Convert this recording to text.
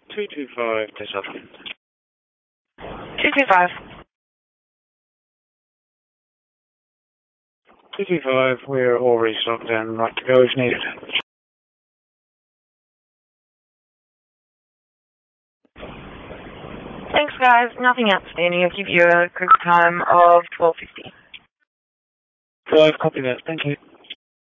225, Tesla. 225. 225, we're already stocked and right to go if needed. Thanks, guys. Nothing outstanding. I'll give you a quick time of 12:50. 5, copy that. Thank you.